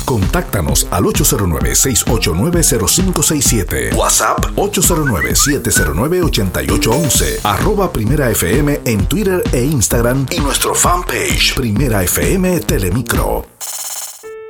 Contáctanos al 809-689-0567. WhatsApp 809-709-8811. @Primera FM en Twitter e Instagram y nuestro fanpage Primera FM Telemicro.